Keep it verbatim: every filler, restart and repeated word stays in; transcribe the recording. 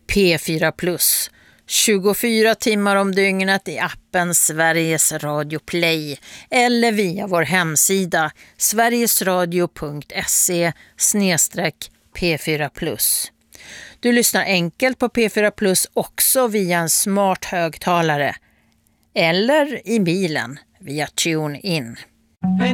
P fyra Plus. tjugofyra timmar om dygnet i appen Sveriges Radio Play eller via vår hemsida sverigesradio punkt se snedstreck P fyra Plus. Du lyssnar enkelt på P fyra Plus också via en smart högtalare eller i bilen via TuneIn.